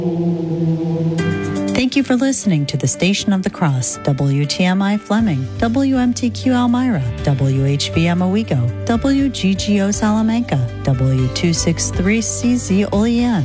Thank you for listening to the Station of the Cross, WTMI Fleming, WMTQ Elmira, WHVM Owego, WGGO Salamanca, W263CZ Olean.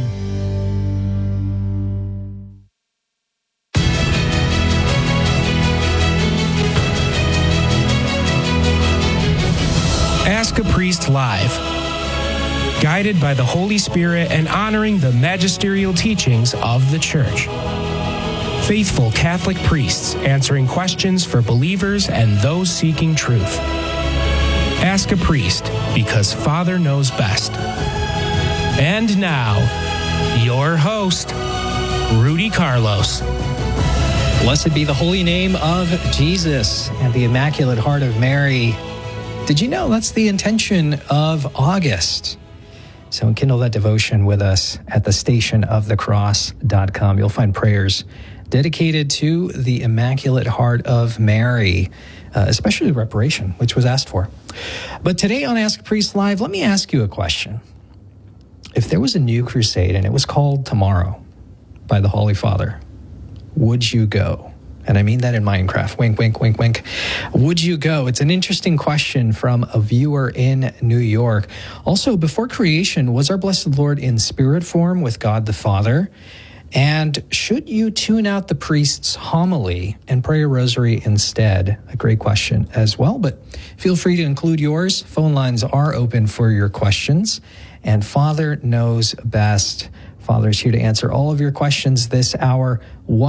Ask a Priest Live. Guided by the Holy Spirit and honoring the magisterial teachings of the Church. Faithful Catholic priests answering questions for believers and those seeking truth. Ask a Priest, because Father knows best. And now, your host, Rudy Carlos. Blessed be the holy name of Jesus and the Immaculate Heart of Mary. Did you know that's the intention of August? So enkindle that devotion with us at thestationofthecross.com. You'll find prayers dedicated to the Immaculate Heart of Mary, especially reparation, which was asked for. But today on Ask a Priest Live, let me ask you a question. If there was a new crusade and it was called Tomorrow by the Holy Father, would you go? And I mean that in Minecraft. Wink, wink, wink, wink. Would you go? It's an interesting question from a viewer in New York. Also, before creation, was our blessed Lord in spirit form with God the Father? And should you tune out the priest's homily and pray a rosary instead? A great question as well, but feel free to include yours. Phone lines are open for your questions, and Father knows best. Father's here to answer all of your questions this hour.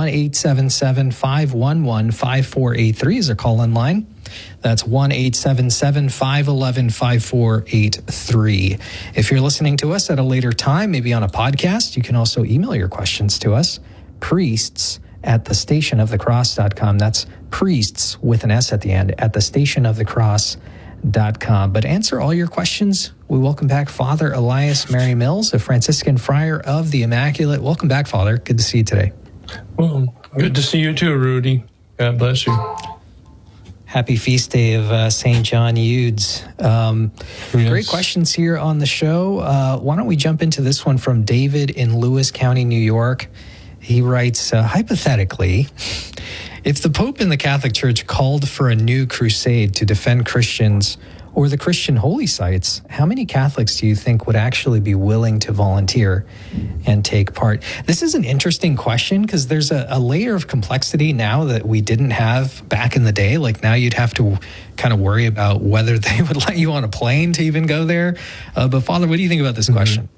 1-877-511-5483 is our call-in line. That's 1-877-511-5483. If you're listening to us at a later time, maybe on a podcast, you can also email your questions to us, priests@thestationofthecross.com. That's priests with an S at the end, at thestationofthecross.com. But answer all your questions. We welcome back Father Elias Mary Mills, a Franciscan friar of the Immaculate. Welcome back, Father. Good to see you today. Well, good to see you too, Rudy. God bless you. Happy feast day of St. John Eudes. Yes. Great questions here on the show. Why don't we jump into this one from David in Lewis County, New York. He writes, hypothetically, if the Pope in the Catholic Church called for a new crusade to defend Christians or the Christian holy sites, how many Catholics do you think would actually be willing to volunteer and take part? This is an interesting question because there's a layer of complexity now that we didn't have back in the day. Like now you'd have to kind of worry about whether they would let you on a plane to even go there. But Father, what do you think about this question?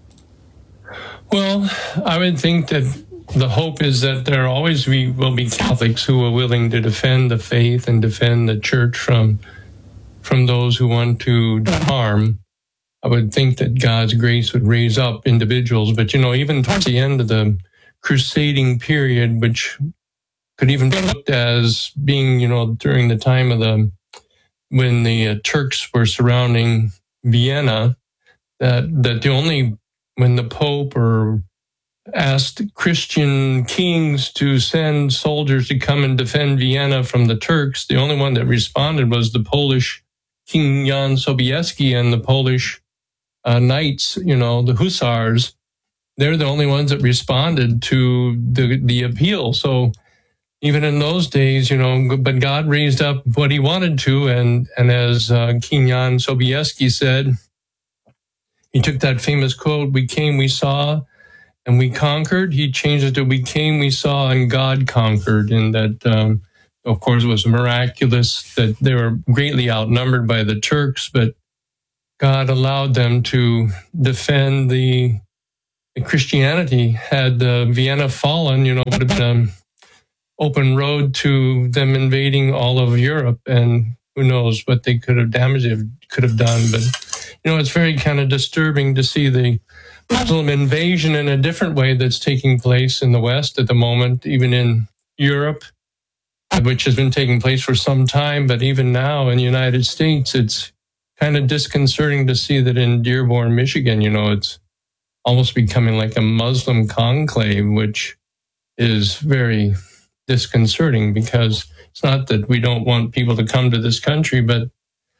Well, I would think that the hope is that there always will be Catholics who are willing to defend the faith and defend the Church from those who want to do harm. I would think that God's grace would raise up individuals. But, even towards the end of the crusading period, which could even be looked as being, during the time of when the Turks were surrounding Vienna, that when the Pope asked Christian kings to send soldiers to come and defend Vienna from the Turks, the only one that responded was the Polish King Jan Sobieski and the Polish knights, the hussars. They're the only ones that responded to the appeal. So even in those days, but God raised up what he wanted to. And as King Jan Sobieski said, he took that famous quote, "We came, we saw, and we conquered." He changed it to "We came, we saw, and God conquered." And that, of course, it was miraculous that they were greatly outnumbered by the Turks, but God allowed them to defend the Christianity. Had Vienna fallen, it would have been an open road to them invading all of Europe, and who knows what they could have done. But, it's very kind of disturbing to see the Muslim invasion in a different way that's taking place in the West at the moment, even in Europe, which has been taking place for some time. But even now in the United States, it's kind of disconcerting to see that in Dearborn, Michigan, it's almost becoming like a Muslim conclave, which is very disconcerting because it's not that we don't want people to come to this country, but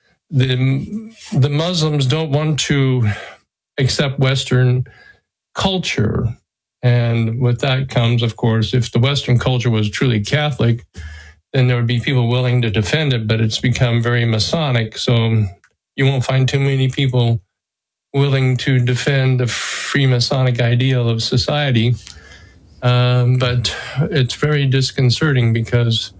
the Muslims don't want to accept Western culture. And with that comes, of course, if the Western culture was truly Catholic, then there would be people willing to defend it, but it's become very Masonic. So you won't find too many people willing to defend the Freemasonic ideal of society. But it's very disconcerting because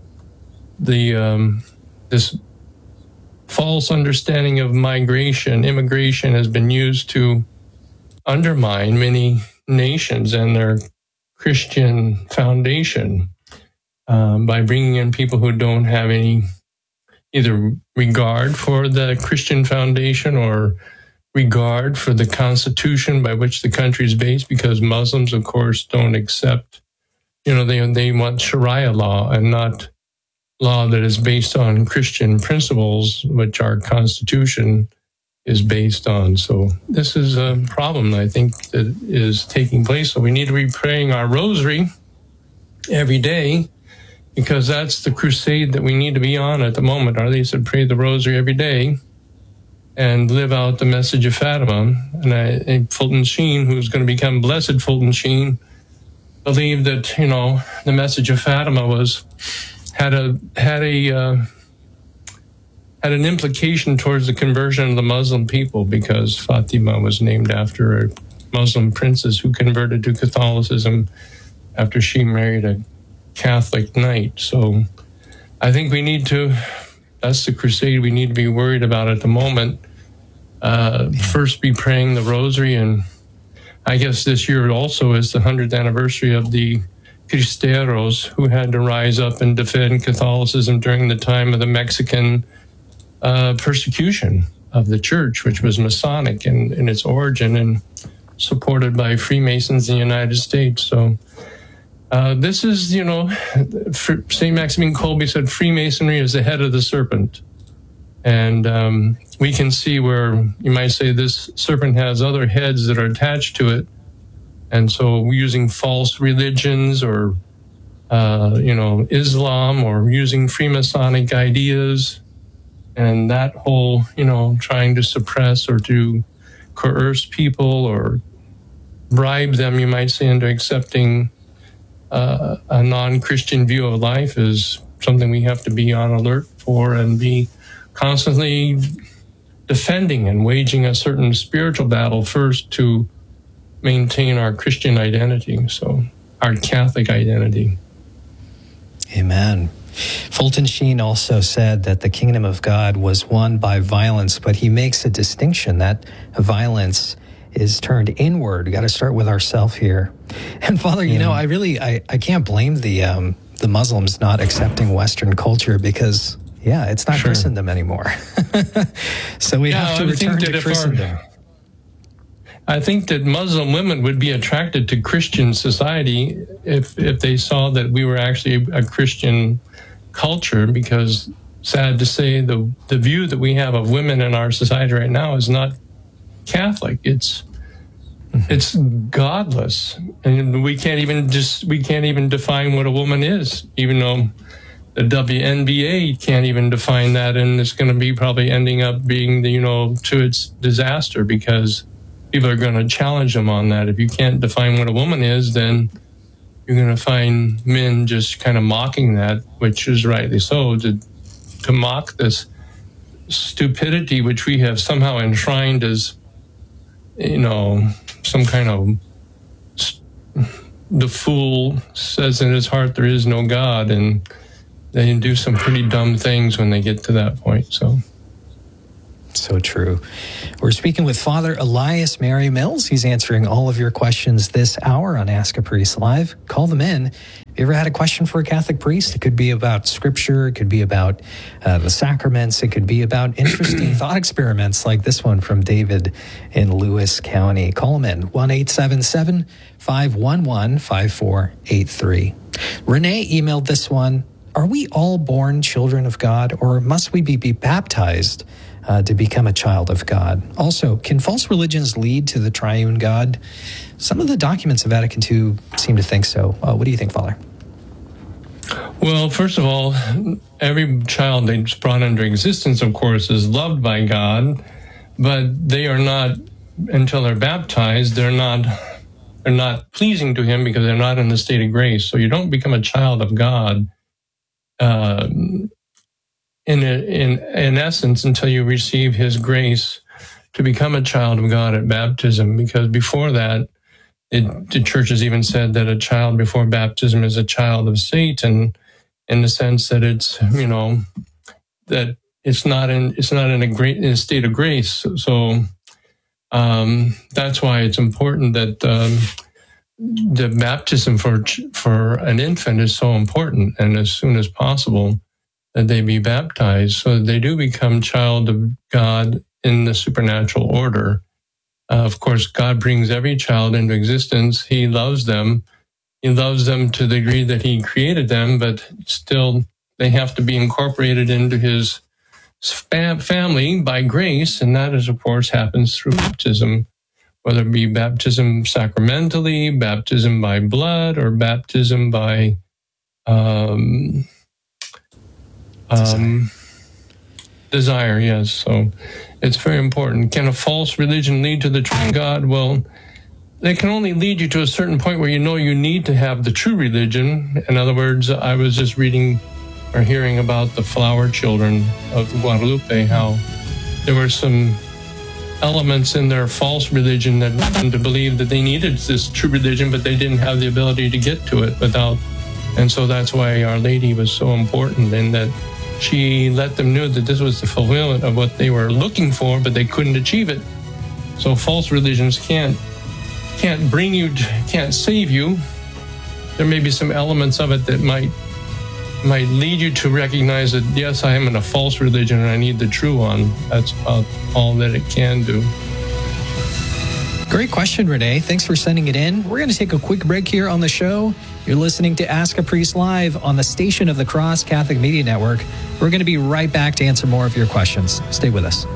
this false understanding of immigration has been used to undermine many nations and their Christian foundation by bringing in people who don't have any either regard for the Christian foundation or regard for the constitution by which the country is based, because Muslims, of course, don't accept, they want Sharia law and not law that is based on Christian principles, which our constitution is based on. So this is a problem, I think, that is taking place. So we need to be praying our rosary every day, because that's the crusade that we need to be on at the moment. Our Lady said, pray the rosary every day and live out the message of Fatima. And Fulton Sheen, who's going to become Blessed Fulton Sheen, believed that, the message of Fatima had an implication towards the conversion of the Muslim people, because Fatima was named after a Muslim princess who converted to Catholicism after she married a Catholic knight. So I think that's the crusade we need to be worried about at the moment. First be praying the rosary, and I guess this year also is the 100th anniversary of the Cristeros, who had to rise up and defend Catholicism during the time of the Mexican persecution of the church, which was Masonic in its origin and supported by Freemasons in the United States. So this is, St. Maximilian Kolbe said Freemasonry is the head of the serpent. And we can see where you might say this serpent has other heads that are attached to it. And so using false religions or, Islam, or using Freemasonic ideas, and that whole, trying to suppress or to coerce people or bribe them, you might say, into accepting a non-Christian view of life is something we have to be on alert for and be constantly defending and waging a certain spiritual battle first to maintain our Christian identity, so our Catholic identity. Amen. Fulton Sheen also said that the kingdom of God was won by violence, but he makes a distinction that violence is turned inward. We got to start with ourselves here. And Father, I can't blame the Muslims not accepting Western culture, because it's not Christendom anymore. So we have to return to Christendom. I think that Muslim women would be attracted to Christian society if they saw that we were actually a Christian culture, because sad to say, the view that we have of women in our society right now is not Catholic. It's godless, and we can't even define what a woman is, even though the WNBA can't even define that, and it's going to be probably ending up being to its disaster, because people are going to challenge them on that. If you can't define what a woman is, then you're going to find men just kind of mocking that, which is rightly so, to mock this stupidity which we have somehow enshrined as, some kind of, the fool says in his heart there is no God, and they do some pretty dumb things when they get to that point. So true. We're speaking with Father Elias Mary Mills. He's answering all of your questions this hour on Ask a Priest Live. Call them in. If you ever had a question for a Catholic priest, it could be about Scripture, it could be about the sacraments, it could be about interesting thought experiments like this one from David in Lewis County. Call them in, 1-877-511-5483. Renee emailed this one. Are we all born children of God, or must we be baptized to become a child of God? Also, can false religions lead to the triune God? Some of the documents of Vatican II seem to think so. What do you think, Father? Well, first of all, every child that's brought into existence, of course, is loved by God, but they are not, until they're baptized, they're not they're not pleasing to him because they're not in the state of grace. So you don't become a child of God in essence until you receive his grace to become a child of God at baptism, because before that, the church has even said that a child before baptism is a child of Satan, in the sense that it's, that it's not in a state of grace. So that's why it's important that the baptism for an infant is so important, and as soon as possible that they be baptized, so that they do become child of God in the supernatural order. Of course, God brings every child into existence. He loves them. He loves them to the degree that he created them, but still they have to be incorporated into his family by grace, and that is, of course, happens through baptism, whether it be baptism sacramentally, baptism by blood, or baptism by desire, yes. So it's very important. Can a false religion lead to the true God? Well, they can only lead you to a certain point where you know you need to have the true religion. In other words, I was just reading or hearing about the flower children of Guadalupe, how there were some elements in their false religion that led them to believe that they needed this true religion, but they didn't have the ability to get to it without. And so that's why Our Lady was so important, in that she let them know that this was the fulfillment of what they were looking for, but they couldn't achieve it. So false religions can't bring you, can't save you. There may be some elements of it that might lead you to recognize that, yes, I am in a false religion and I need the true one. That's about all that it can do. Great question, Renee. Thanks for sending it in. We're going to take a quick break here on the show. You're listening to Ask a Priest Live on the Station of the Cross Catholic Media Network. We're going to be right back to answer more of your questions. Stay with us.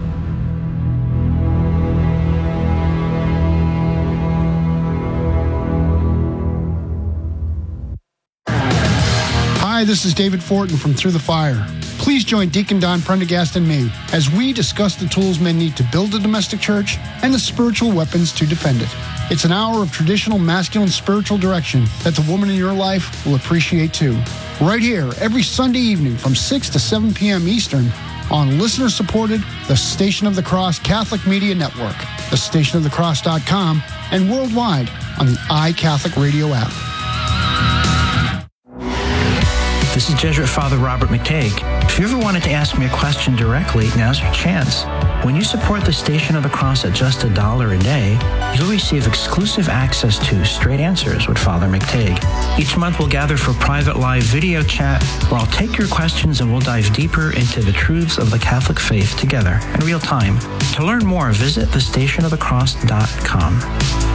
Hi, this is David Fortin from Through the Fire. Please join Deacon Don Prendergast and me as we discuss the tools men need to build a domestic church and the spiritual weapons to defend it. It's an hour of traditional masculine spiritual direction that the woman in your life will appreciate too. Right here, every Sunday evening from 6 to 7 p.m. Eastern on listener-supported The Station of the Cross Catholic Media Network, thestationofthecross.com, and worldwide on the iCatholic Radio app. This is Jesuit Father Robert McTague. If you ever wanted to ask me a question directly, now's your chance. When you support the Station of the Cross at just $1 a day, you'll receive exclusive access to Straight Answers with Father McTague. Each month we'll gather for private live video chat where I'll take your questions and we'll dive deeper into the truths of the Catholic faith together in real time. To learn more, visit thestationofthecross.com.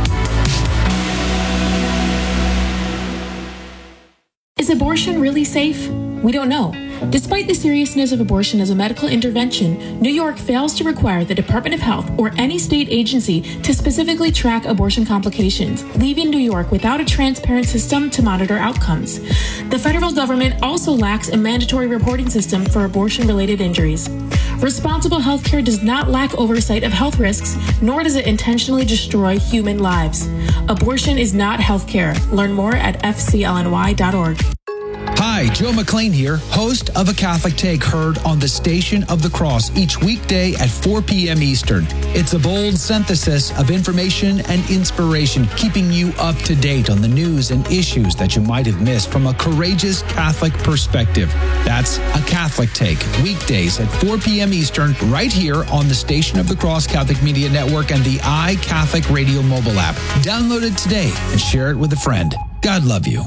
Is abortion really safe? We don't know. Despite the seriousness of abortion as a medical intervention, New York fails to require the Department of Health or any state agency to specifically track abortion complications, leaving New York without a transparent system to monitor outcomes. The federal government also lacks a mandatory reporting system for abortion-related injuries. Responsible healthcare does not lack oversight of health risks, nor does it intentionally destroy human lives. Abortion is not healthcare. Learn more at fclny.org. Hi, Joe McLean here, host of A Catholic Take, heard on the Station of the Cross each weekday at 4 p.m. Eastern. It's a bold synthesis of information and inspiration, keeping you up to date on the news and issues that you might have missed from a courageous Catholic perspective. That's A Catholic Take, weekdays at 4 p.m. Eastern, right here on the Station of the Cross Catholic Media Network and the iCatholic Radio mobile app. Download it today and share it with a friend. God love you.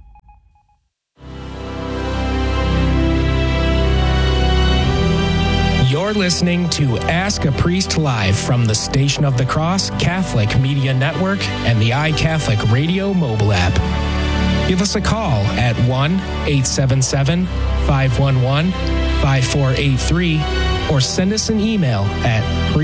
You're listening to Ask a Priest Live from the Station of the Cross Catholic Media Network and the iCatholic Radio mobile app. Give us a call at 1-877-511-5483 or send us an email at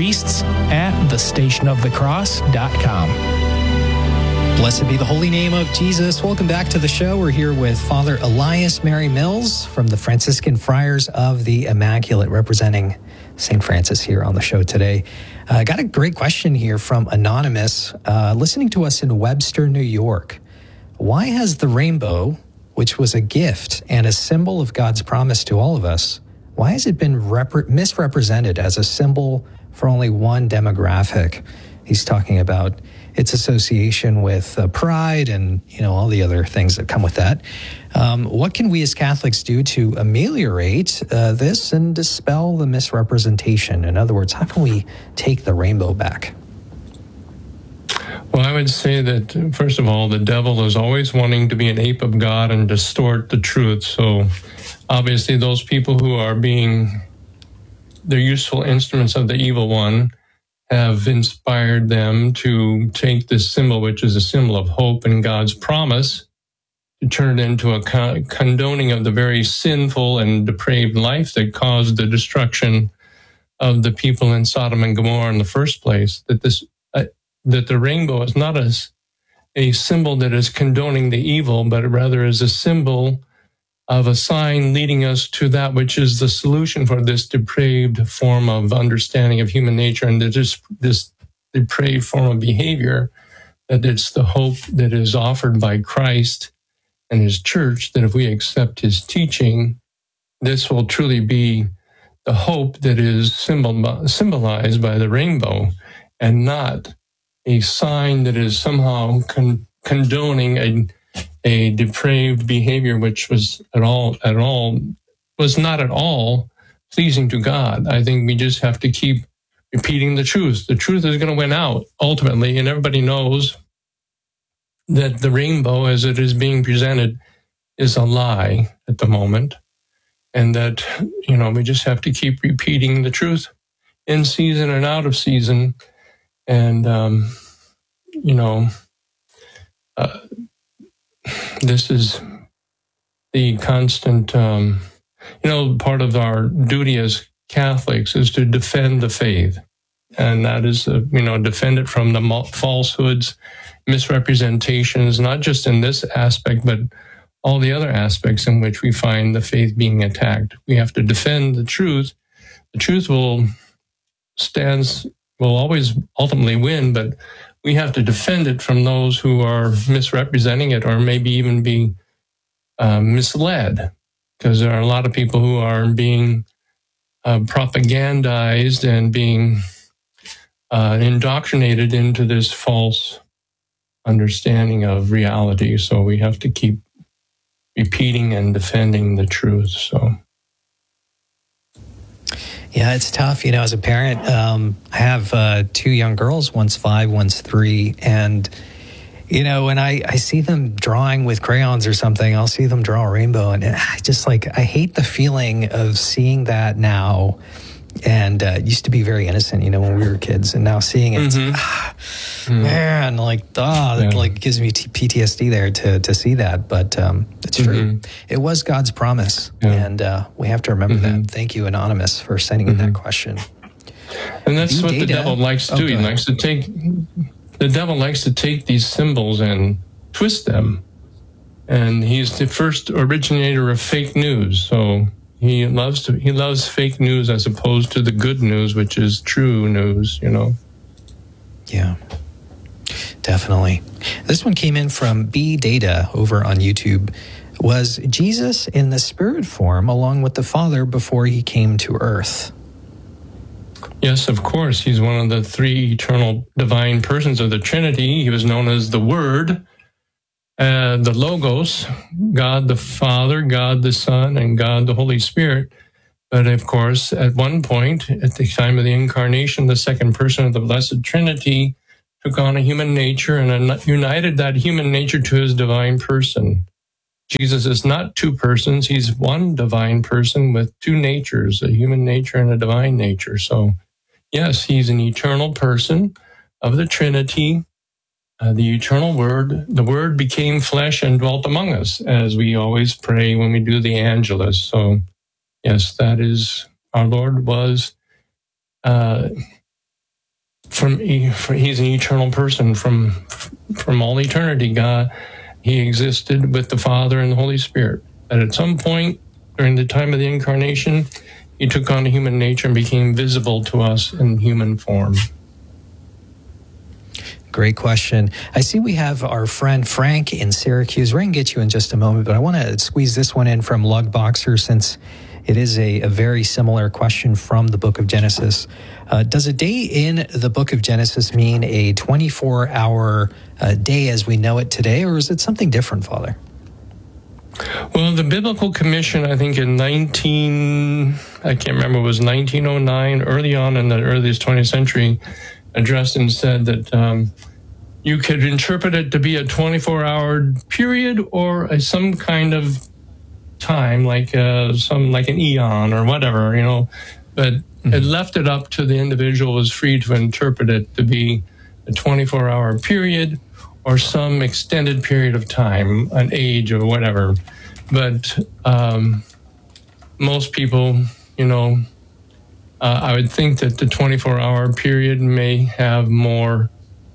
priests@thestationofthecross.com. Blessed be the holy name of Jesus. Welcome back to the show. We're here with Father Elias Mary Mills from the Franciscan Friars of the Immaculate, representing St. Francis here on the show today. I got a great question here from Anonymous, listening to us in Webster, New York. Why has the rainbow, which was a gift and a symbol of God's promise to all of us, why has it been misrepresented as a symbol for only one demographic? He's talking about its association with pride and, all the other things that come with that. What can we as Catholics do to ameliorate this and dispel the misrepresentation? In other words, how can we take the rainbow back? Well, I would say that, first of all, the devil is always wanting to be an ape of God and distort the truth. So obviously those people who are they're useful instruments of the evil one, have inspired them to take this symbol, which is a symbol of hope and God's promise, to turn it into a condoning of the very sinful and depraved life that caused the destruction of the people in Sodom and Gomorrah in the first place. That the rainbow is not a symbol that is condoning the evil, but rather is a symbol of a sign leading us to that which is the solution for this depraved form of understanding of human nature and this depraved form of behavior, that it's the hope that is offered by Christ and his church, that if we accept his teaching, this will truly be the hope that is symbolized by the rainbow, and not a sign that is somehow condoning a depraved behavior, which was not at all pleasing to God. I think we just have to keep repeating the truth. The truth is going to win out ultimately, and everybody knows that the rainbow, as it is being presented, is a lie at the moment, and that we just have to keep repeating the truth in season and out of season, and this is the constant, part of our duty as Catholics is to defend the faith. And that is, defend it from the falsehoods, misrepresentations, not just in this aspect, but all the other aspects in which we find the faith being attacked. We have to defend the truth. The truth will always ultimately win, but we have to defend it from those who are misrepresenting it, or maybe even being misled, because there are a lot of people who are being propagandized and being indoctrinated into this false understanding of reality. So we have to keep repeating and defending the truth. So. Yeah, it's tough. As a parent, I have 2 young girls, one's 5, one's 3. And, when I see them drawing with crayons or something, I'll see them draw a rainbow. And I just I hate the feeling of seeing that now. And it used to be very innocent, when we were kids. And now seeing it, man, it gives me PTSD there to see that. But it's true. It was God's promise. Yeah. And we have to remember that. Thank you, Anonymous, for sending in that question. And that's what the devil likes to do. The devil likes to take these symbols and twist them. And he's the first originator of fake news. So he loves fake news as opposed to the good news, which is true news, Yeah, definitely. This one came in from B Data over on YouTube. Was Jesus in the spirit form along with the Father before he came to earth? Yes, of course. He's one of the 3 eternal divine persons of the Trinity. He was known as the Word, the Logos, God the Father, God the Son, and God the Holy Spirit. But of course, at one point, at the time of the Incarnation, the second person of the Blessed Trinity took on a human nature and united that human nature to his divine person. Jesus is not 2 persons. He's one divine person with 2 natures, a human nature and a divine nature. So, yes, he's an eternal person of the Trinity, the eternal Word. The Word became flesh and dwelt among us, as we always pray when we do the Angelus. So, yes, that is, our Lord was, he's an eternal person from all eternity. God, he existed with the Father and the Holy Spirit. And at some point during the time of the Incarnation, he took on a human nature and became visible to us in human form. Great question. I see we have our friend Frank in Syracuse. We're going to get you in just a moment, but I want to squeeze this one in from Lug Boxer since it is a very similar question from the book of Genesis. Does a day in the book of Genesis mean a 24-hour day as we know it today, or is it something different, Father? Well, the Biblical Commission, I think in 1909, early on in the earliest 20th century, addressed and said that you could interpret it to be a 24-hour period or some kind of time, like an eon or whatever, but it left it up to the individual was free to interpret it to be a 24-hour period or some extended period of time, an age or whatever. But most people, I would think that the 24-hour period may have more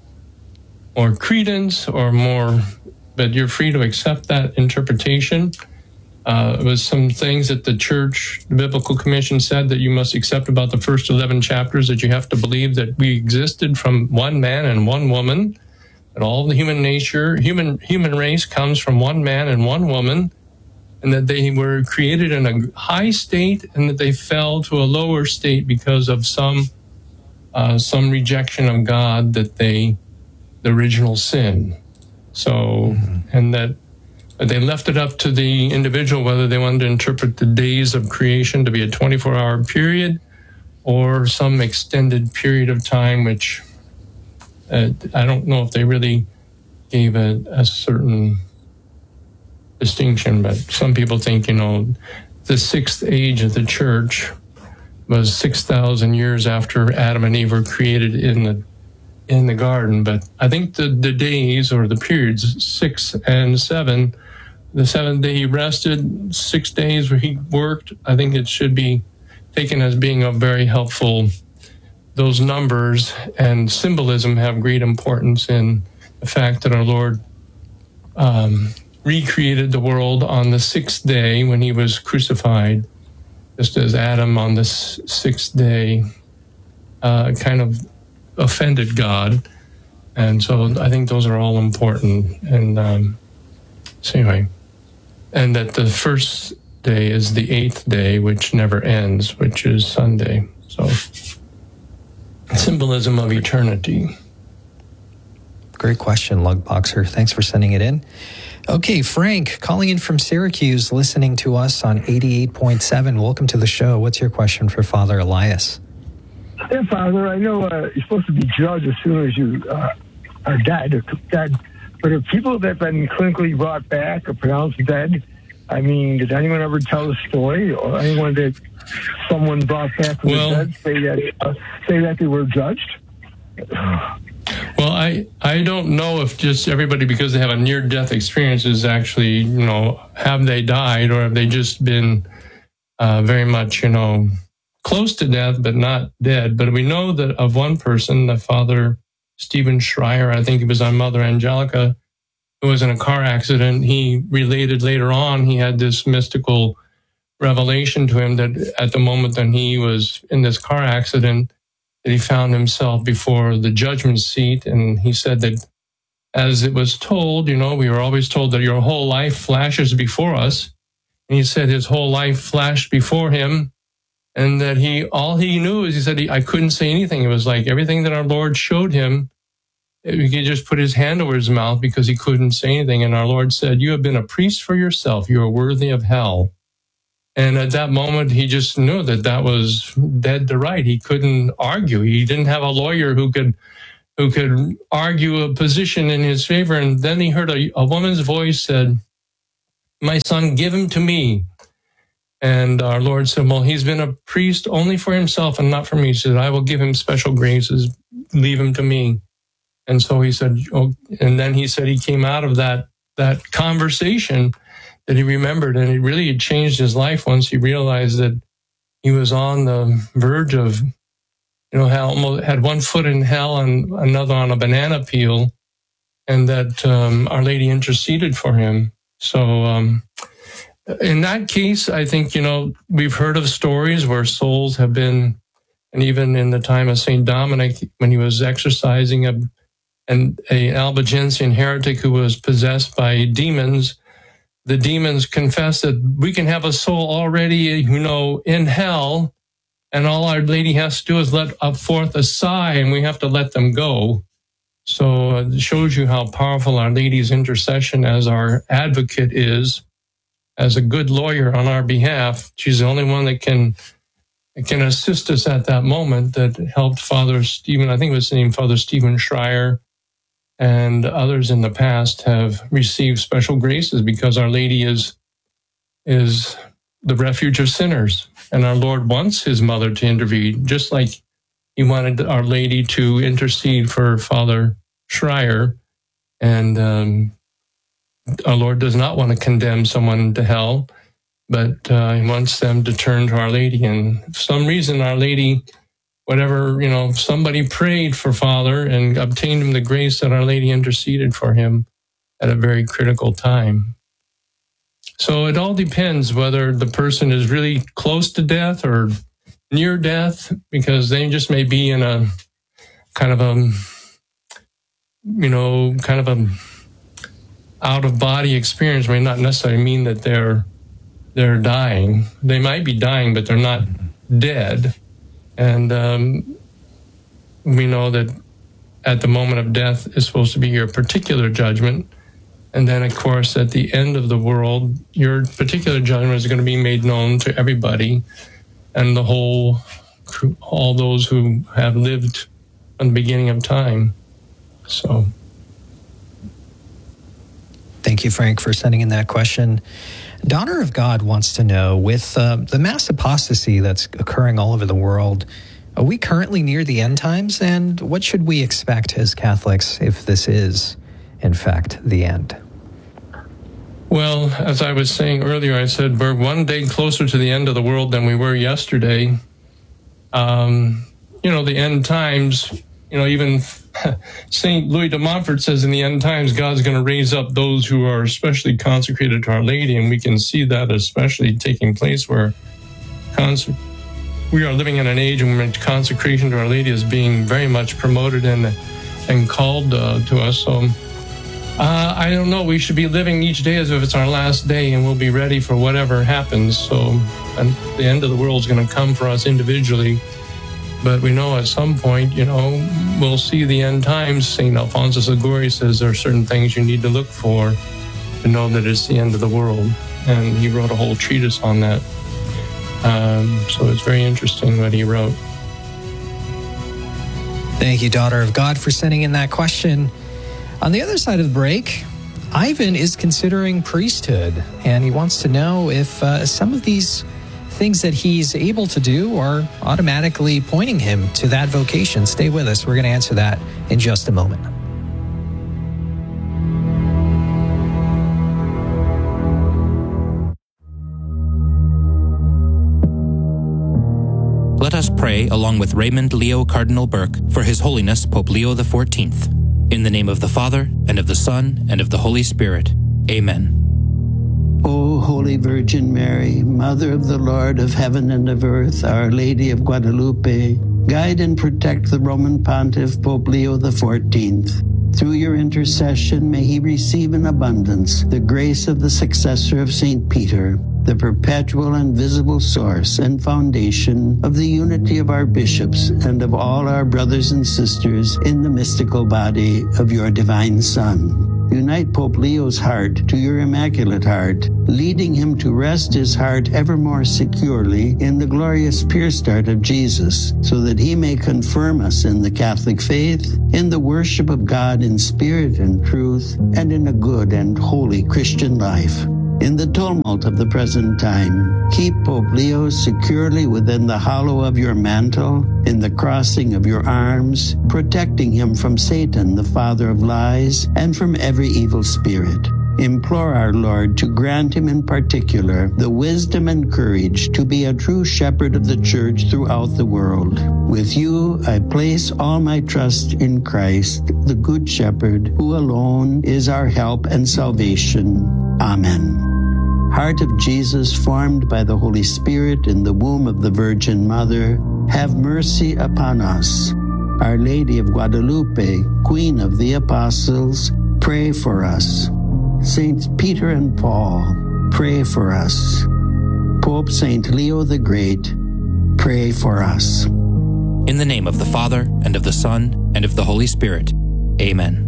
credence or more, but you're free to accept that interpretation. It was some things that the Biblical Commission said that you must accept about the first 11 chapters, that you have to believe that we existed from one man and one woman, that all the human race comes from one man and one woman, and that they were created in a high state and that they fell to a lower state because of some rejection of God, the original sin. So, and that they left it up to the individual whether they wanted to interpret the days of creation to be a 24-hour period or some extended period of time, which I don't know if they really gave a certain distinction, but some people think, the sixth age of the church was 6,000 years after Adam and Eve were created in the garden. But I think the days or the periods 6 and 7, the seventh day he rested, 6 days where he worked, I think it should be taken as being a very helpful. Those numbers and symbolism have great importance in the fact that our Lord recreated the world on the sixth day when he was crucified, just as Adam on the sixth day kind of offended God. And so I think those are all important. And so anyway, and that the first day is the 8th day, which never ends, which is Sunday. So symbolism of eternity. Great question, Lug Boxer. Thanks for sending it in. Okay, Frank, calling in from Syracuse, listening to us on 88.7. Welcome to the show. What's your question for Father Elias? Yeah, Father, I know you're supposed to be judged as soon as you are dead. But if people that have been clinically brought back or pronounced dead, I mean, did anyone ever tell a story or anyone that someone brought back from the dead say that they were judged? Well, I don't know if just everybody, because they have a near-death experience, is actually, have they died or have they just been very much, close to death but not dead. But we know that of one person, the Father Stephen Schreier, I think it was on Mother Angelica, who was in a car accident. He related later on, he had this mystical revelation to him that at the moment that he was in this car accident, that he found himself before the judgment seat. And he said that as it was told, we were always told that your whole life flashes before us. And he said his whole life flashed before him. And that all he knew is, he said, I couldn't say anything. It was like everything that our Lord showed him, he could just put his hand over his mouth because he couldn't say anything. And our Lord said, you have been a priest for yourself. You are worthy of hell. And at that moment, he just knew that was dead to right. He couldn't argue. He didn't have a lawyer who could argue a position in his favor. And then he heard a woman's voice said, my son, give him to me. And our Lord said, well, he's been a priest only for himself and not for me. He said, I will give him special graces. Leave him to me. And so he said, and then he said he came out of that conversation that he remembered, and it really had changed his life once he realized that he was on the verge of, almost had one foot in hell and another on a banana peel, and that Our Lady interceded for him. So, in that case, I think, we've heard of stories where souls have been, and even in the time of St. Dominic, when he was exorcising an Albigensian heretic who was possessed by demons, the demons confessed that we can have a soul already, in hell, and all Our Lady has to do is let forth a sigh, and we have to let them go. So it shows you how powerful Our Lady's intercession as our advocate is, as a good lawyer on our behalf. She's the only one that can assist us at that moment, that helped Father Stephen, I think it was named Father Stephen Schreier, and others in the past have received special graces because Our Lady is the refuge of sinners. And our Lord wants his mother to intervene, just like he wanted Our Lady to intercede for Father Schreier. And our Lord does not want to condemn someone to hell, but he wants them to turn to Our Lady. And for some reason, Our Lady, somebody prayed for Father and obtained him the grace that Our Lady interceded for him at a very critical time. So it all depends whether the person is really close to death or near death, because they just may be in a kind of a out-of-body experience. May not necessarily mean that they're dying. They might be dying, but they're not dead. And we know that at the moment of death is supposed to be your particular judgment. And then, of course, at the end of the world, your particular judgment is going to be made known to everybody and all those who have lived from the beginning of time. So, thank you, Frank, for sending in that question. Daughter of God wants to know, with the mass apostasy that's occurring all over the world, are we currently near the end times? And what should we expect as Catholics if this is, in fact, the end? Well, as I was saying earlier, I said we're one day closer to the end of the world than we were yesterday. The end times, even St. Louis de Montfort says in the end times, God's going to raise up those who are especially consecrated to Our Lady. And we can see that especially taking place where we are living in an age in which consecration to Our Lady is being very much promoted and called to us. So I don't know. We should be living each day as if it's our last day, and we'll be ready for whatever happens. So and the end of the world is going to come for us individually. But we know at some point, we'll see the end times. St. Alphonsus Liguori says there are certain things you need to look for to know that it's the end of the world. And he wrote a whole treatise on that. So it's very interesting what he wrote. Thank you, Daughter of God, for sending in that question. On the other side of the break, Ivan is considering priesthood, and he wants to know if some of these things that he's able to do are automatically pointing him to that vocation. Stay with us. We're going to answer that in just a moment. Let us pray along with Raymond Leo Cardinal Burke for His Holiness Pope Leo XIV. In the name of the Father, and of the Son, and of the Holy Spirit. Amen. O Holy Virgin Mary, Mother of the Lord of heaven and of earth, Our Lady of Guadalupe, guide and protect the Roman Pontiff Pope Leo XIV. Through your intercession, may he receive in abundance the grace of the successor of St. Peter, the perpetual and visible source and foundation of the unity of our bishops and of all our brothers and sisters in the mystical body of your divine Son. Unite Pope Leo's heart to your Immaculate Heart, leading him to rest his heart ever more securely in the glorious pure start of Jesus, so that he may confirm us in the Catholic faith, in the worship of God in spirit and truth, and in a good and holy Christian life. In the tumult of the present time, keep Pope Leo securely within the hollow of your mantle, in the crossing of your arms, protecting him from Satan, the father of lies, and from every evil spirit. Implore our Lord to grant him in particular the wisdom and courage to be a true shepherd of the Church throughout the world. With you, I place all my trust in Christ, the Good Shepherd, who alone is our help and salvation. Amen. Heart of Jesus, formed by the Holy Spirit in the womb of the Virgin Mother, have mercy upon us. Our Lady of Guadalupe, Queen of the Apostles, pray for us. Saints Peter and Paul, pray for us. Pope Saint Leo the Great, pray for us. In the name of the Father, and of the Son, and of the Holy Spirit. Amen.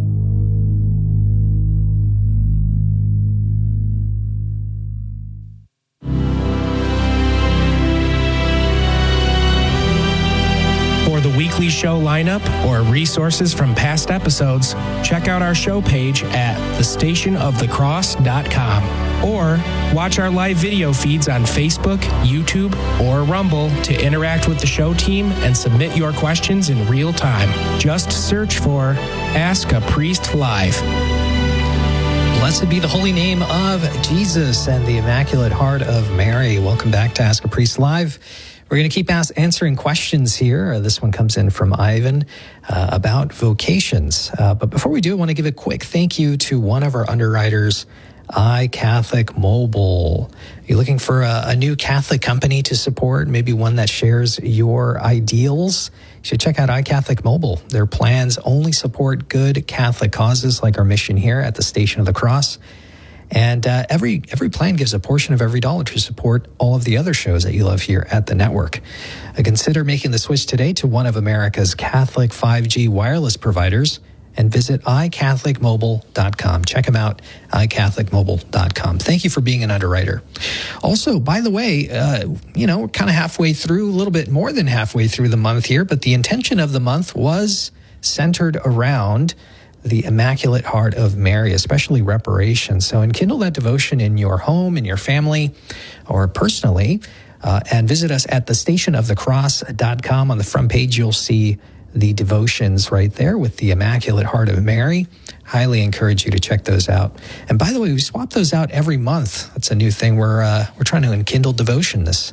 For the weekly show lineup or resources from past episodes, check out our show page at thestationofthecross.com or watch our live video feeds on Facebook, YouTube, or Rumble to interact with the show team and submit your questions in real time. Just search for Ask a Priest Live. Blessed be the holy name of Jesus and the Immaculate Heart of Mary. Welcome back to Ask a Priest Live. We're going to keep answering questions here. This one comes in from Ivan about vocations. But before we do, I want to give a quick thank you to one of our underwriters, iCatholic Mobile. You're looking for a new Catholic company to support, maybe one that shares your ideals? You should check out iCatholic Mobile. Their plans only support good Catholic causes like our mission here at the Station of the Cross. And every plan gives a portion of every dollar to support all of the other shows that you love here at the network. Consider making the switch today to one of America's Catholic 5G wireless providers and visit iCatholicMobile.com. Check them out, iCatholicMobile.com. Thank you for being an underwriter. Also, by the way, we're kind of halfway through, a little bit more than halfway through the month here, but the intention of the month was centered around the Immaculate Heart of Mary, especially reparation. So enkindle that devotion in your home, in your family, or personally, and visit us at thestationofthecross.com. On the front page, you'll see the devotions right there with the Immaculate Heart of Mary. Highly encourage you to check those out. And by the way, we swap those out every month. That's a new thing. We're trying to enkindle devotion this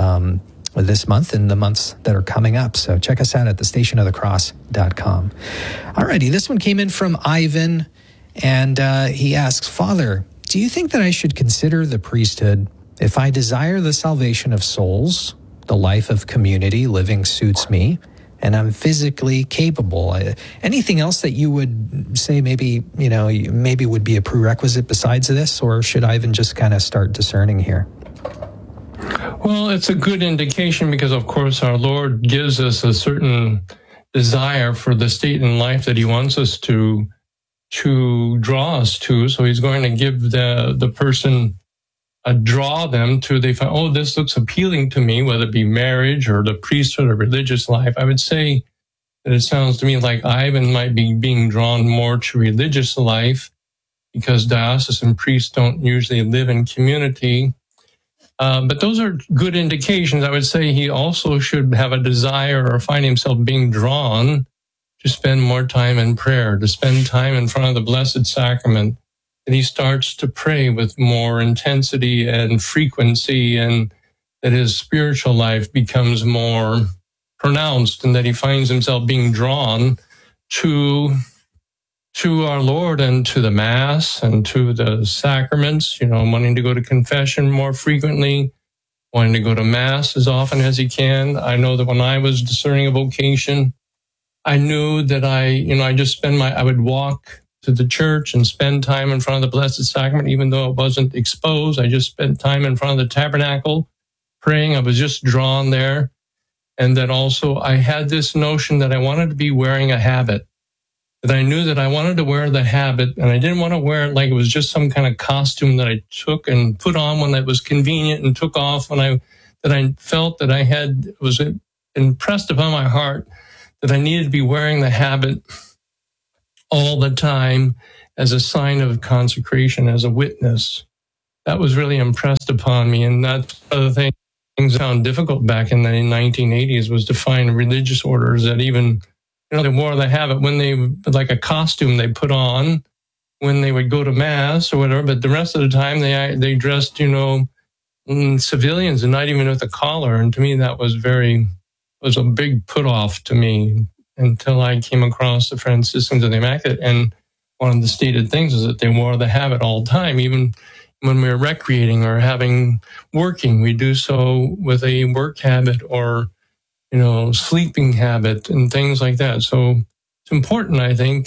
month and the months that are coming up. So check us out at thestationofthecross.com. Alrighty, this one came in from Ivan, and he asks, Father, do you think that I should consider the priesthood if I desire the salvation of souls, the life of community living suits me, and I'm physically capable? Anything else that you would say maybe would be a prerequisite besides this, or should Ivan just kind of start discerning here? Well, it's a good indication because, of course, our Lord gives us a certain desire for the state in life that he wants us to draw us to. So he's going to give the person draw them to, they find, oh, this looks appealing to me, whether it be marriage or the priesthood or religious life. I would say that it sounds to me like Ivan might be being drawn more to religious life because diocesan priests don't usually live in community. But those are good indications. I would say he also should have a desire or find himself being drawn to spend more time in prayer, to spend time in front of the Blessed Sacrament. And he starts to pray with more intensity and frequency, and that his spiritual life becomes more pronounced, and that he finds himself being drawn to our Lord and to the Mass and to the sacraments, wanting to go to confession more frequently, wanting to go to Mass as often as he can. I know that when I was discerning a vocation, I knew that I would walk to the church and spend time in front of the Blessed Sacrament, even though it wasn't exposed. I just spent time in front of the tabernacle praying. I was just drawn there. And that also I had this notion that I wanted to be wearing a habit, that I knew that I wanted to wear the habit, and I didn't want to wear it like it was just some kind of costume that I took and put on when it was convenient and took off when I felt that it was impressed upon my heart that I needed to be wearing the habit all the time as a sign of consecration, as a witness. That was really impressed upon me, and that's one of the things I found difficult back in the 1980s was to find religious orders that even they wore the habit when they, like a costume they put on when they would go to Mass or whatever, but the rest of the time they dressed, civilians and not even with a collar. And to me, that was a big put off to me until I came across the Franciscans of the Immaculate. And one of the stated things is that they wore the habit all the time, even when we're recreating or working, we do so with a work habit or, sleeping habit and things like that. So it's important, I think.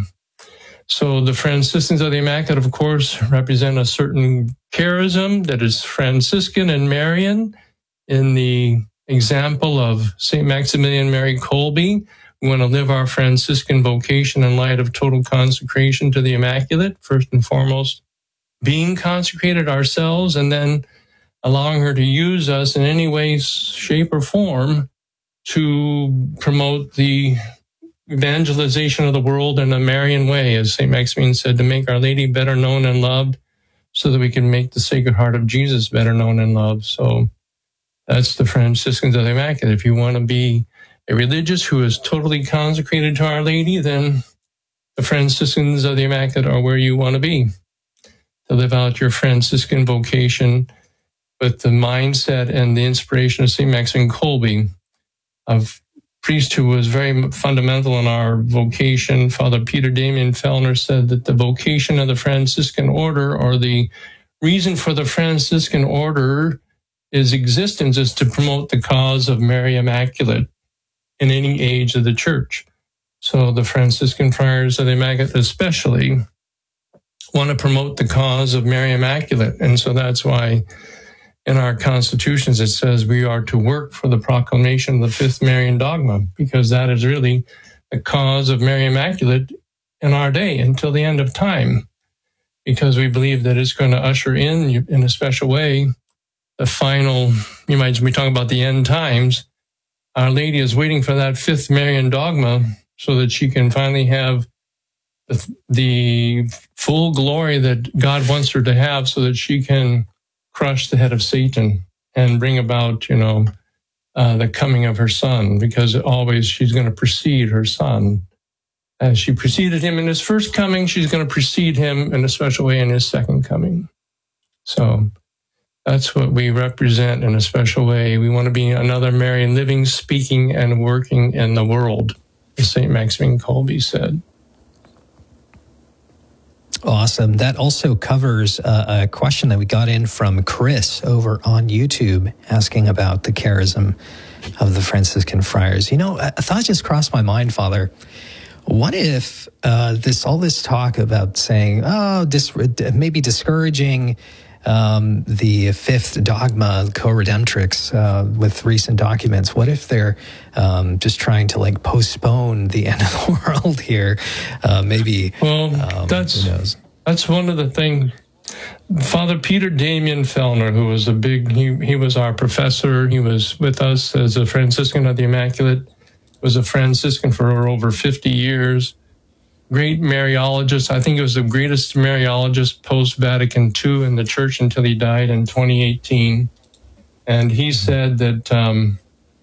So the Franciscans of the Immaculate, of course, represent a certain charism that is Franciscan and Marian in the example of St. Maximilian Mary Kolbe. We want to live our Franciscan vocation in light of total consecration to the Immaculate, first and foremost, being consecrated ourselves, and then allowing her to use us in any way, shape, or form to promote the evangelization of the world in a Marian way, as St. Maximilian said, to make Our Lady better known and loved so that we can make the Sacred Heart of Jesus better known and loved. So that's the Franciscans of the Immaculate. If you want to be a religious who is totally consecrated to Our Lady, then the Franciscans of the Immaculate are where you want to be, to live out your Franciscan vocation with the mindset and the inspiration of St. Maximilian Kolbe, a priest who was very fundamental in our vocation. Father Peter Damian Fellner said that the vocation of the Franciscan order, or the reason for the Franciscan order existence, is to promote the cause of Mary Immaculate in any age of the Church. So the Franciscan Friars of the Immaculate especially want to promote the cause of Mary Immaculate. And so that's why in our constitutions it says we are to work for the proclamation of the Fifth Marian Dogma, because that is really the cause of Mary Immaculate in our day until the end of time, because we believe that it's going to usher in a special way, the final, you might be talking about the end times. Our Lady is waiting for that Fifth Marian Dogma so that she can finally have the full glory that God wants her to have, so that she can crush the head of Satan and bring about, the coming of her Son, because always she's going to precede her Son. As she preceded him in his first coming, she's going to precede him in a special way in his second coming. So that's what we represent in a special way. We want to be another Mary living, speaking, and working in the world, as St. Maximilian Kolbe said. Awesome. That also covers a question that we got in from Chris over on YouTube, asking about the charism of the Franciscan friars. A thought just crossed my mind, Father. What if all this talk about saying, maybe discouraging the fifth dogma, co-redemptrix, with recent documents, what if they're just trying to postpone the end of the world here? Maybe. Well, that's one of the things. Father Peter Damian Fellner, who was he was our professor. He was with us as a Franciscan of the Immaculate, was a Franciscan for over 50 years. Great Mariologist. I think he was the greatest Mariologist post-Vatican II in the Church until he died in 2018. And he said that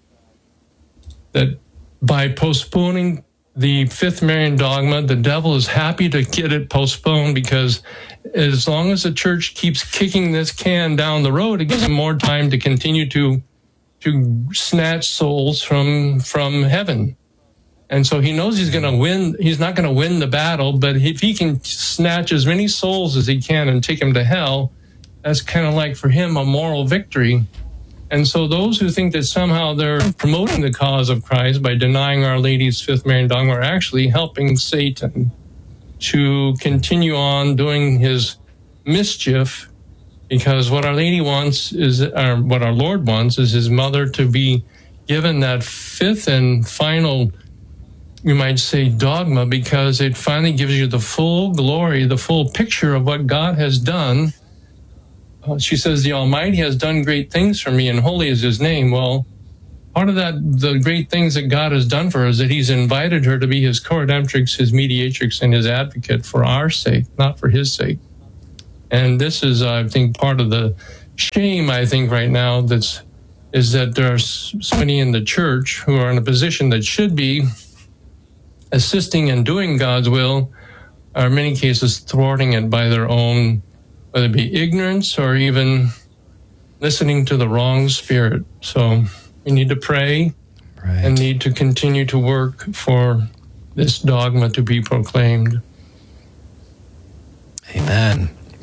that by postponing the Fifth Marian Dogma, the devil is happy to get it postponed, because as long as the Church keeps kicking this can down the road, it gives him more time to continue to snatch souls from heaven. And so he knows he's going to win. He's not going to win the battle, but if he can snatch as many souls as he can and take them to hell, that's kind of like for him a moral victory. And so those who think that somehow they're promoting the cause of Christ by denying Our Lady's Fifth Marian Dogma are actually helping Satan to continue on doing his mischief, because what Our Lady wants what our Lord wants is his mother to be given that fifth and final, you might say, dogma, because it finally gives you the full glory, the full picture of what God has done. She says, the Almighty has done great things for me, and holy is his name. Well, part of that, the great things that God has done for her, is that he's invited her to be his co-redemptrix, his mediatrix, and his advocate for our sake, not for his sake. And this is, I think, part of the shame, I think, right now, is that there are so many in the Church who are in a position that should be assisting and doing God's will, are in many cases thwarting it by their own, whether it be ignorance or even listening to the wrong spirit. So we need to pray and need to continue to work for this dogma to be proclaimed. Amen.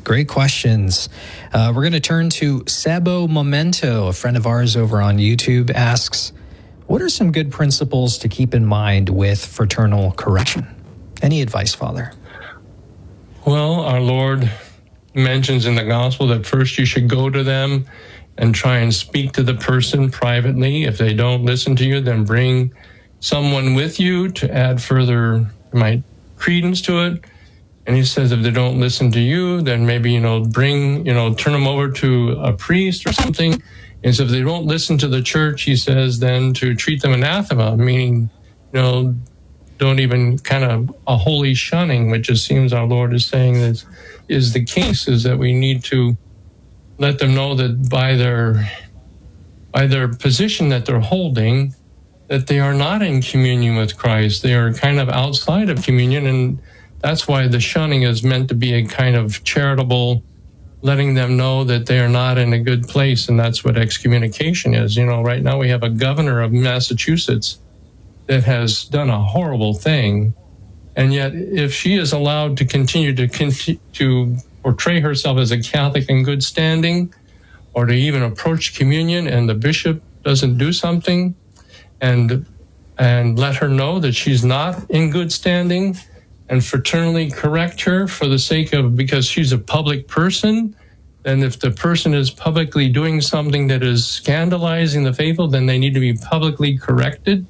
Great questions. We're going to turn to Sabo Momento. A friend of ours over on YouTube asks, what are some good principles to keep in mind with fraternal correction? Any advice, Father? Well, our Lord mentions in the gospel that first you should go to them and try and speak to the person privately. If they don't listen to you, then bring someone with you to add further credence to it. And he says, if they don't listen to you, then maybe, turn them over to a priest or something. And so if they don't listen to the church, he says, then to treat them anathema, meaning, don't even kind of a holy shunning, which it seems our Lord is saying is the case, is that we need to let them know that by their position that they're holding, that they are not in communion with Christ. They are kind of outside of communion, and that's why the shunning is meant to be a kind of charitable, letting them know that they are not in a good place, and that's what excommunication is. Right now we have a governor of Massachusetts that has done a horrible thing, and yet if she is allowed to continue to portray herself as a Catholic in good standing, or to even approach communion, and the bishop doesn't do something and let her know that she's not in good standing, and fraternally correct her for the sake of, because she's a public person, then if the person is publicly doing something that is scandalizing the faithful, then they need to be publicly corrected.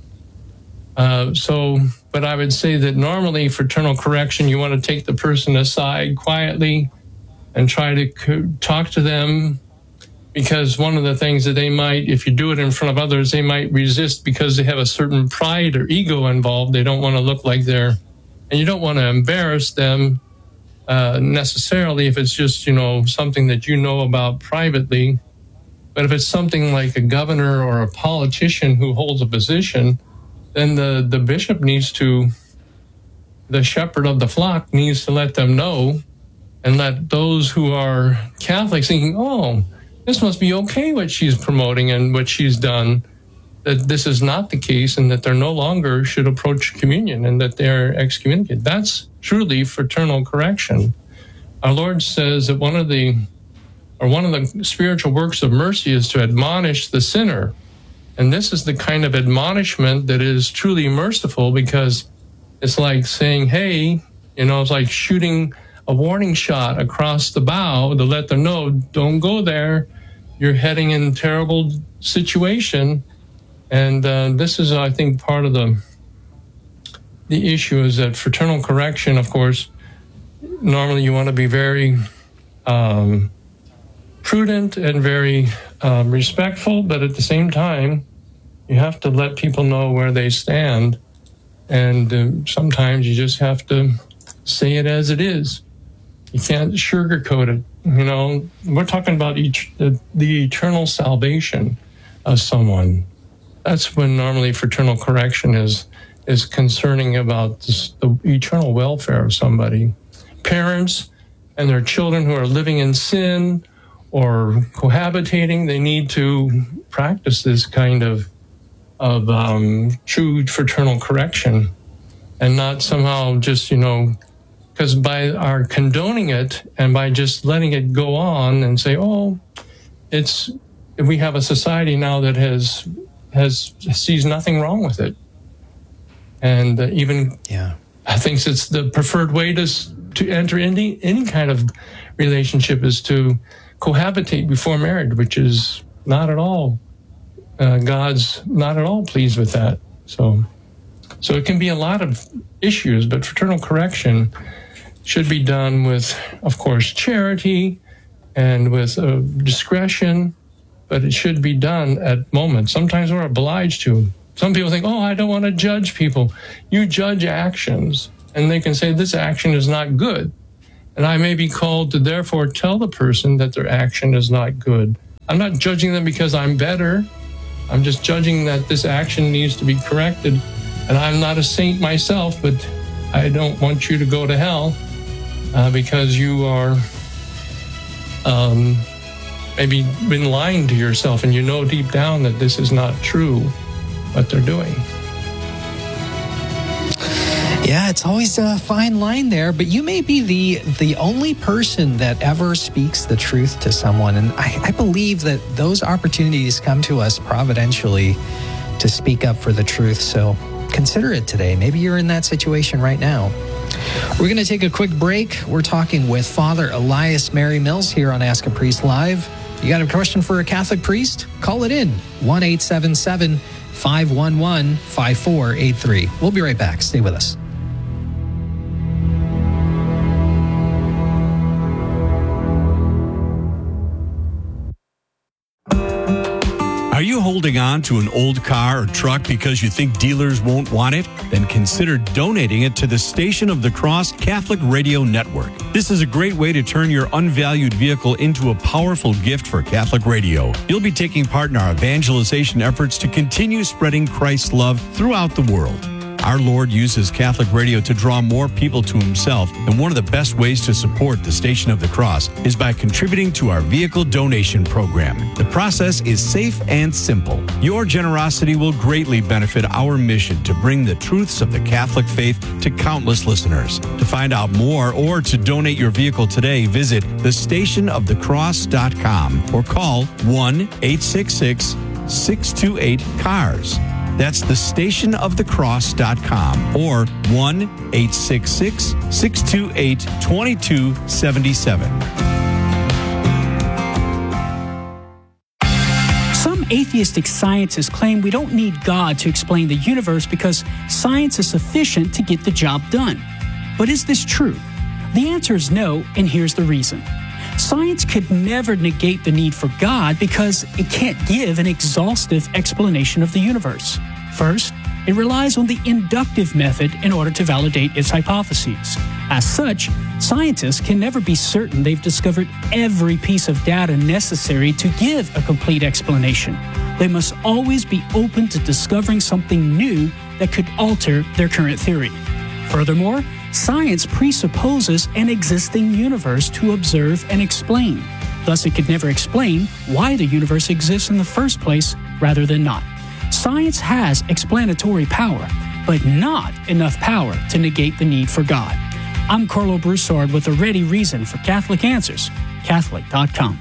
But I would say that normally fraternal correction, you want to take the person aside quietly and try to talk to them, because one of the things that they might, if you do it in front of others, they might resist because they have a certain pride or ego involved. They don't want to look like and you don't want to embarrass them necessarily if it's just, something that you know about privately. But if it's something like a governor or a politician who holds a position, then the bishop the shepherd of the flock needs to let them know, and let those who are Catholics thinking, oh, this must be okay what she's promoting and what she's done, that this is not the case, and that they no longer should approach communion, and that they're excommunicated. That's truly fraternal correction. Our Lord says that one of the spiritual works of mercy is to admonish the sinner. And this is the kind of admonishment that is truly merciful, because it's like saying, hey, it's like shooting a warning shot across the bow to let them know, don't go there. You're heading in a terrible situation. And this is, I think, part of the issue is that fraternal correction, of course, normally you want to be very prudent and very respectful, but at the same time, you have to let people know where they stand. And sometimes you just have to say it as it is. You can't sugarcoat it. We're talking about the eternal salvation of someone. That's when normally fraternal correction is concerning about the eternal welfare of somebody. Parents and their children who are living in sin or cohabitating, they need to practice this kind of true fraternal correction, and not somehow just, because by our condoning it and by just letting it go on and say, oh, we have a society now that sees nothing wrong with it, and even thinks it's the preferred way to enter into any kind of relationship is to cohabitate before marriage, which is not at all. God's not at all pleased with that. So it can be a lot of issues, but fraternal correction should be done with, of course, charity and with discretion, but it should be done at moments. Sometimes we're obliged to. Some people think, oh, I don't want to judge people. You judge actions, and they can say this action is not good. And I may be called to therefore tell the person that their action is not good. I'm not judging them because I'm better. I'm just judging that this action needs to be corrected. And I'm not a saint myself, but I don't want you to go to hell because you are maybe been lying to yourself, and you know deep down that this is not true, what they're doing. Yeah, it's always a fine line there, but you may be the only person that ever speaks the truth to someone. And I believe that those opportunities come to us providentially to speak up for the truth. So consider it today. Maybe you're in that situation right now. We're going to take a quick break. We're talking with Father Elias Mary Mills here on Ask a Priest Live. You got a question for a Catholic priest? Call it in, 1-877-511-5483. We'll be right back. Stay with us. Are you holding on to an old car or truck because you think dealers won't want it? Then consider donating it to the Station of the Cross Catholic Radio Network. This is a great way to turn your unvalued vehicle into a powerful gift for Catholic radio. You'll be taking part in our evangelization efforts to continue spreading Christ's love throughout the world. Our Lord uses Catholic radio to draw more people to himself, and one of the best ways to support the Station of the Cross is by contributing to our vehicle donation program. The process is safe and simple. Your generosity will greatly benefit our mission to bring the truths of the Catholic faith to countless listeners. To find out more or to donate your vehicle today, visit thestationofthecross.com or call 1-866-628-CARS. That's thestationofthecross.com or 1-866-628-2277. Some atheistic scientists claim we don't need God to explain the universe because science is sufficient to get the job done. But is this true? The answer is no, and here's the reason. Science could never negate the need for God because it can't give an exhaustive explanation of the universe. First, it relies on the inductive method in order to validate its hypotheses. As such, scientists can never be certain they've discovered every piece of data necessary to give a complete explanation. They must always be open to discovering something new that could alter their current theory. Furthermore, science presupposes an existing universe to observe and explain. Thus, it could never explain why the universe exists in the first place rather than not. Science has explanatory power, but not enough power to negate the need for God. I'm Carlo Broussard with a ready reason for Catholic Answers, Catholic.com.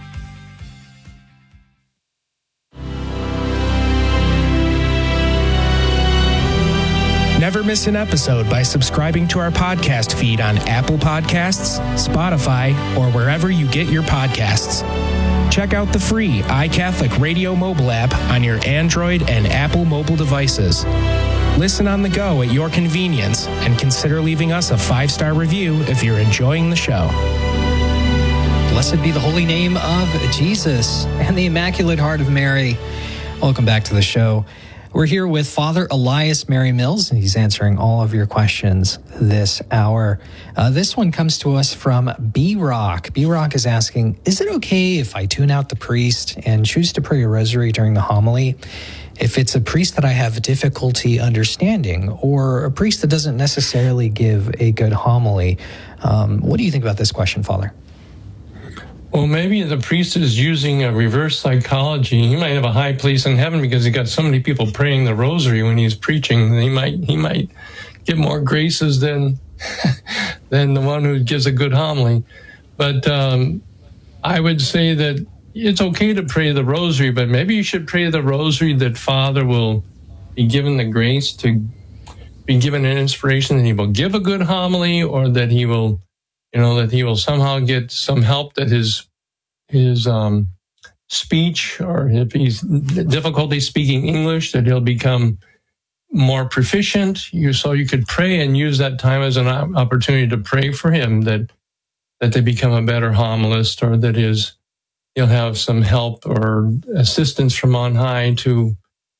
Never miss an episode by subscribing to our podcast feed on Apple Podcasts, Spotify, or wherever you get your podcasts. Check out the free iCatholic Radio mobile app on your Android and Apple mobile devices. Listen on the go at your convenience and consider leaving us a 5-star review if you're enjoying the show. Blessed be the holy name of Jesus and the Immaculate Heart of Mary. Welcome back to the show. We're here with Father Elias Mary Mills, and he's answering all of your questions this hour. This one comes to us from B-Rock. B-Rock is asking, is it okay if I tune out the priest and choose to pray a rosary during the homily if it's a priest that I have difficulty understanding or a priest that doesn't necessarily give a good homily? What do you think about this question, Father? Well, maybe the priest is using a reverse psychology. He might have a high place in heaven because he got so many people praying the rosary when he's preaching. He might get more graces than the one who gives a good homily. But I would say that it's okay to pray the rosary, but maybe you should pray the rosary that Father will be given the grace to be given an inspiration that he will give a good homily, or that he will somehow get some help, that his speech, or if he's difficulty speaking English, that he'll become more proficient. So you could pray and use that time as an opportunity to pray for him that they become a better homilist, or that he'll have some help or assistance from on high to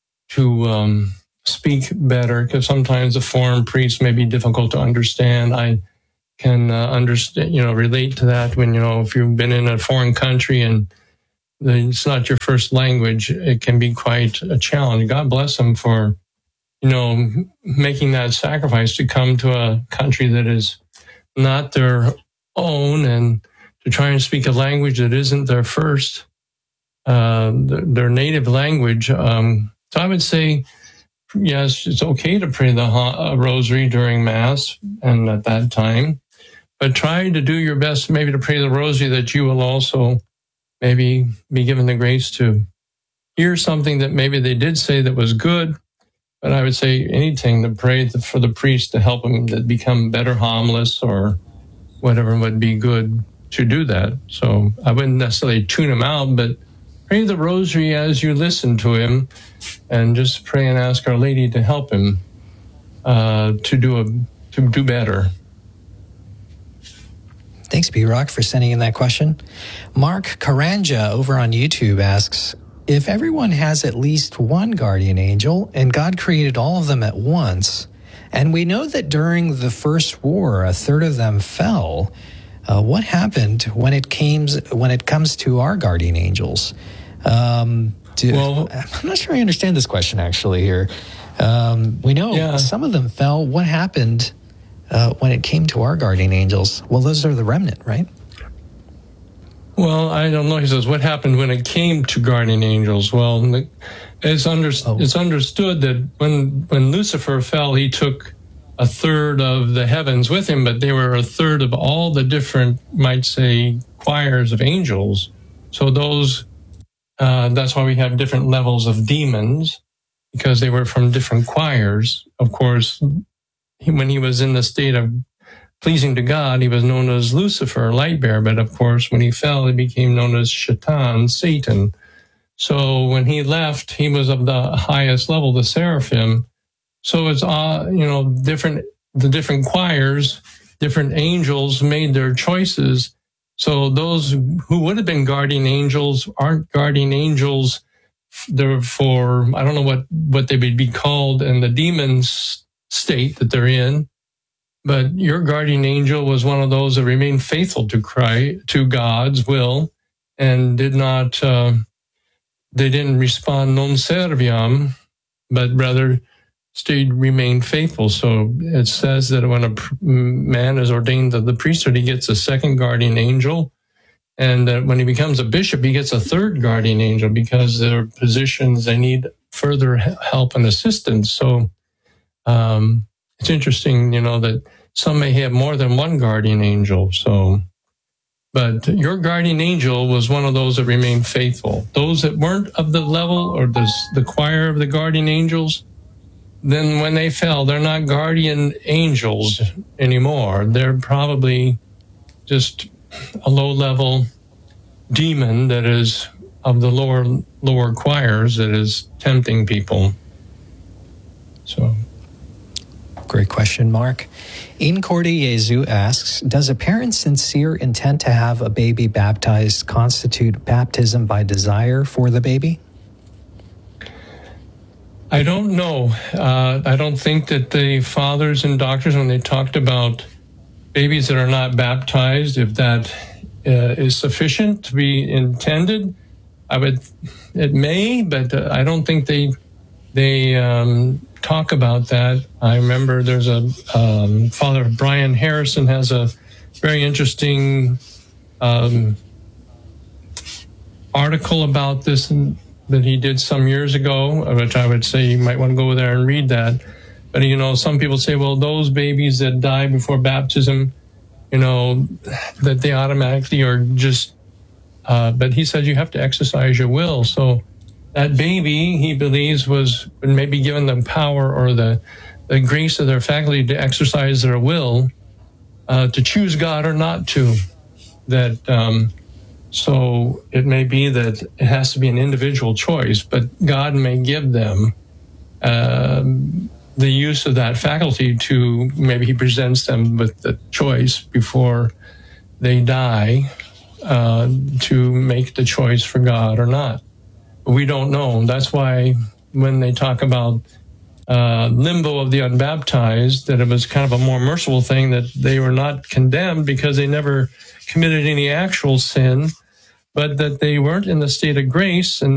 speak better, because sometimes the foreign priest may be difficult to understand. I can understand, relate to that when, if you've been in a foreign country and it's not your first language, it can be quite a challenge. God bless them for, making that sacrifice to come to a country that is not their own and to try and speak a language that isn't their first, their native language. So I would say yes, it's okay to pray the rosary during Mass and at that time, but try to do your best maybe to pray the rosary that you will also maybe be given the grace to hear something that maybe they did say that was good. But I would say anything to pray for the priest to help him to become better homilists or whatever would be good to do that. So I wouldn't necessarily tune him out, but pray the rosary as you listen to him and just pray and ask Our Lady to help him to do better. Thanks, B-Rock, for sending in that question. Mark Karanja over on YouTube asks, if everyone has at least one guardian angel and God created all of them at once, and we know that during the First War, a third of them fell, what happened when it comes to our guardian angels? I'm not sure I understand this question actually here. We know some of them fell. What happened when it came to our guardian angels? Well, those are the remnant, right? Well, I don't know. He says, what happened when it came to guardian angels? Well, it's understood that when Lucifer fell, he took a third of the heavens with him, but they were a third of all the different, might say, choirs of angels. So those, that's why we have different levels of demons, because they were from different choirs. Of course, when he was in the state of pleasing to God, he was known as Lucifer, light bearer. But of course, when he fell, he became known as Shaitan, Satan. So when he left, he was of the highest level, the seraphim. So it's the different choirs, different angels made their choices. So those who would have been guardian angels aren't guardian angels. Therefore, I don't know what they would be called in the demons state that they're in. But your guardian angel was one of those that remained faithful to God's will, and did not. They didn't respond non serviam, but rather remained faithful. So it says that when a man is ordained to the priesthood, he gets a second guardian angel, and that when he becomes a bishop, he gets a third guardian angel, because their positions, they need further help and assistance. So. It's interesting, that some may have more than one guardian angel. But your guardian angel was one of those that remained faithful. Those that weren't of the level or the choir of the guardian angels, then when they fell, they're not guardian angels anymore. They're probably just a low-level demon that is of the lower choirs that is tempting people. So. Great question, Mark. Incorde Jesu asks, does a parent's sincere intent to have a baby baptized constitute baptism by desire for the baby? I don't know. I don't think that the fathers and doctors, when they talked about babies that are not baptized, if that is sufficient to be intended, it may, but I don't think they talk about that. I remember there's a Father Brian Harrison has a very interesting article about this that he did some years ago, which I would say you might want to go there and read that. But some people say, well, those babies that die before baptism, that they automatically are just. But he said you have to exercise your will. So that baby, he believes, was maybe given the power or the grace of their faculty to exercise their will, to choose God or not to. So it may be that it has to be an individual choice, but God may give them the use of that faculty to, maybe he presents them with the choice before they die, to make the choice for God or not. We don't know. That's why when they talk about limbo of the unbaptized, that it was kind of a more merciful thing, that they were not condemned because they never committed any actual sin, but that they weren't in the state of grace, and